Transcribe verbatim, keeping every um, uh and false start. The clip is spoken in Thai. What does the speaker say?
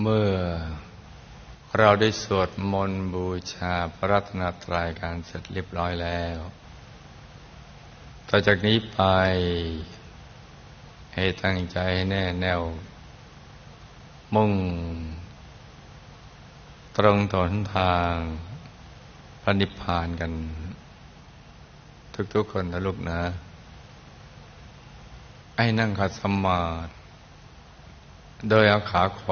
เมื่อเราได้สวดมนต์บูชาพระรัตนตรัยกันเสร็จเรียบร้อยแล้วต่อจากนี้ไปให้ตั้งใจให้แน่แน่วมุ่งตรงต่อหนทางพระนิพพานกันทุกๆคนนะลูกนะให้นั่งขัดสมาธิโดยเอาขาขวา